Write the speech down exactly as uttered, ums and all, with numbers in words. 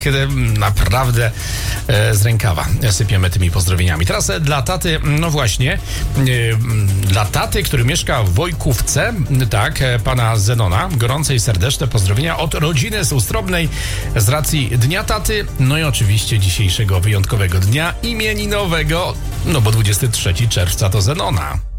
Kiedy naprawdę e, z rękawa sypiemy tymi pozdrowieniami. Teraz e, dla taty, no właśnie, e, dla taty, który mieszka w Wojkówce, tak, e, pana Zenona, gorące i serdeczne pozdrowienia od rodziny z Ustrobnej z racji Dnia Taty, no i oczywiście dzisiejszego wyjątkowego dnia imieninowego, no bo dwudziestego trzeciego czerwca to Zenona.